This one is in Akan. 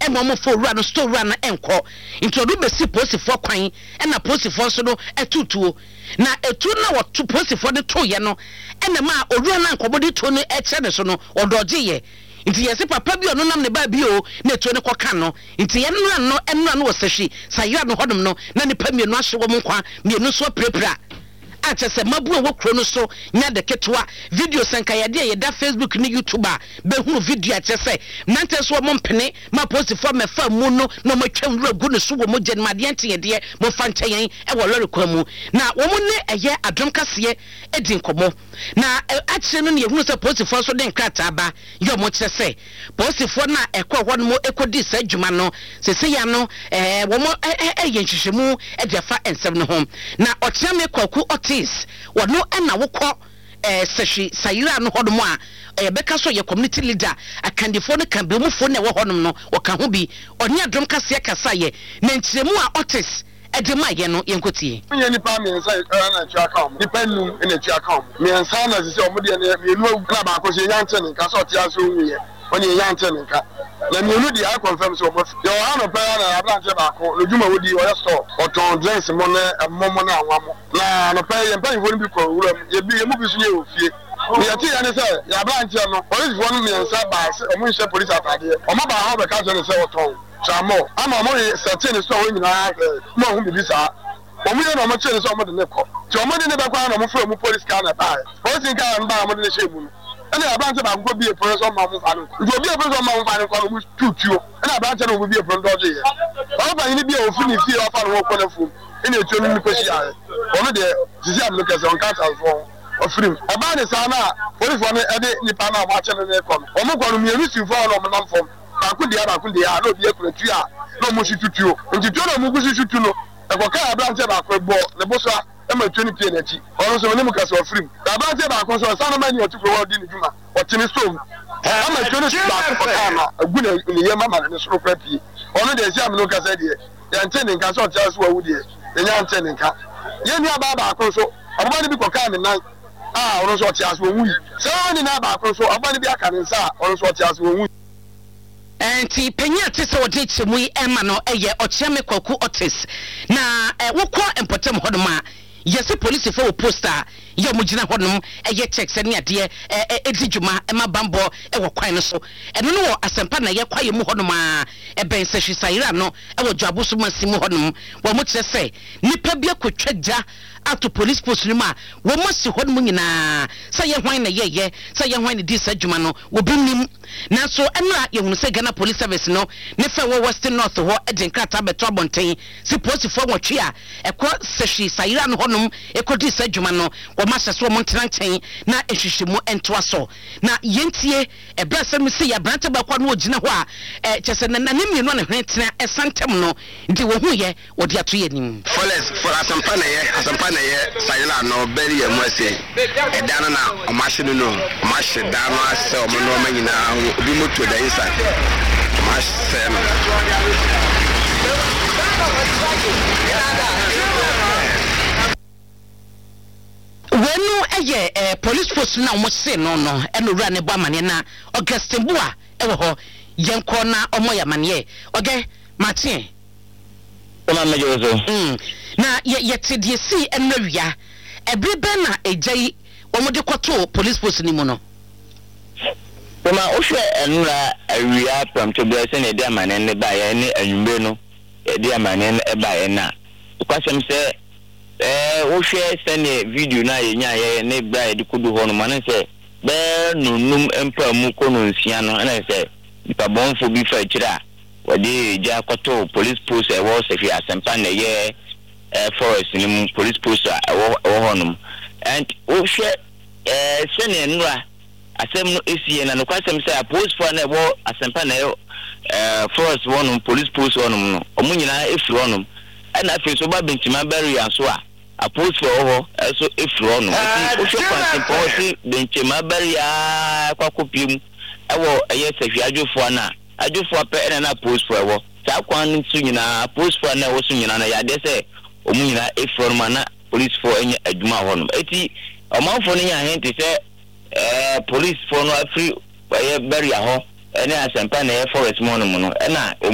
mo for run store run enko into do be si posifo kwan e na posifo so no etutuo na etu na wo posifo de to ye no e na ma owura na nkobode to no e kire ne so no odoje ye nti yesi papa bi ono nam ne ba bi o na etu ne koka no nti ye no enura no wosashi sayira no hodom no na ne pamienu ahye wo nkwa mienu so prepra achese mabu wo kro no so nya de ketwa video sanka yade ye da Facebook ni YouTube be hunu video achese nante so mo mpene ma post for me fa mu no no mo twam wura gu no so wo mo gyen ma de ante ye mo fa nkyɛn e wo lori kwa mu na wo mo ne eye adom kase e din komo na achire no ne hunu se post for so de nkrata ba yo mo kyese post for na ekɔ hɔ no mo ekodi sa dwuma no sese ya no wo mo ye nhwehwemu e de fa ensem no ho na ɔkyea me kwaku wono na wokɔ seshi sayira no hodomo a beka so ye community leader akandifo no kan be mufo na wo honom no woka ho bi oni adom kase kasa ye na nkyeremu a otis edema ye no yenkotie nye nipa me nsa na twa account nipa num na twa account me nsa na sisi omo de na me nu na ba ko se yante ne ka so tia so nwie oni yante ne ka na me nu di I confirm so omo yo ano pa na abranche ba ko lojuma wodi o ya store oton drinks mo na momo na anwamo na no pa ye mpa yefo bi ko wura ye bi ye mu bi so ye ofie me yati ya ne se ya abranche no police fo no me nsa ba se omo nse police atade omo ba ha be ka se ne se oton Chamo, ama mo certain so we nyina mo hu bibi sa. Omo ye no mo chene so mo de ne ko. Ti omo de ne be kwa na mo fura mo police car na ba. Police car na ba mo de ne shemu. Ene abanche ba ngo bi e police so ma mo fa no. Ngo bi e police so ma mo fa no ko mo tutuo. Ene abanche no mo bi e police doje ye. O ba ni bi e ofini fi o fa no ko na fu. Ene etu no ko si aye. Omo de sisi am no kase on council for ofrim. Aba ne sa na police fo no e de nipa na mo achene ne ko. Omo ko no mi enu si fo no mo nam fo. Bakundia no bi ekuratu a no mo situtuo ntituo no mo gusutu no e ko ka abranche ba ko bo ne boso e ma 20 pie na chi ono so ne mo kase ofrim abranche ba ko so sa no mani otuko wo di ne djuma otini stone ama 20 ba ko ka na agu ne ye mama ne so kra pie ono de sia me no kase de ya nte ne nka so tia so wa wudi e nya nte ne nka ye ni aba ba ko so aba ne bi ko ka ne nan ono so tia so wu yi so ni na ba ko so aba ne bi aka ne nsa ono so tia so wu enti penya tese odi chemu yi ema no eye ochiame kwaku otis na wokọ empotem hodoma yesi police for poster ye mugina hodom eye check se ne ade edi djuma ema bambo wo kwan no so eno no wo asempa na ye kwaye mu hodoma ben se hwisayira no wo dwaboso masimu hodom wo mo kire se nipa bia kotwaja ato police post no ma wo masi hodom nyina se ye hwan na ye se ye hwan ne di sa djuma no wo binim na so enra ye hunu se Ghana police service no ne fe wo western north ho edin krata beto abonten si post fo nwotwe a ekọ se hwisayira no hodom ekodi sa djuma no wo ma so mo ntranchen na ehwehwemu ento aso na yentie ebrasa mi se ya brante ba kwa no ogina ho a chese na ne mienu na hwetena esantem no ndi wo hu ye wo de ato ye nim for asampa na ye sayila no beri ye mwese edana na omashinu no omashi dano ase omono manyina obi moto da isa omashi no wenu eye police post na omo se no enura ne bo amane na Augustin Bua ewo ho yenko na omo yamane oge Martin ona mejozo na yete die si enawia ebrebe na ejai omo de kwato police post ni mu no Oma ohwe enura awia pramto be se ne de amane ne ba ye ne anwumbe no de amane ne ba ye na kwasem se ohwe se ne video na ye nya ye ne ba ye de kodu ho no man se be nunum empa mu kono nsia no na se nipa bonfo bi fa kira wade ja kwato police post e wo se fi asempa na ye forest ni mu police post wo honum and ohwe se ne enura asem no esie na no kwasem say post for na bo asempa na forest wonum police post wonum no omunyina efiri wonum ana afi so ba benchima barrier so a post for ho so efiri wonum o so kwasem post benchima barrier kwakopiem ewo eye safi adwofo na adwofo pe na post for ewo sa kwan ntu nyina post for na wo so nyina na ya de say omunyina efiri wonum na police for enya adwuma wonum eti omanfo nya hente say police for no free barrier ho ene asempa na forest monum no na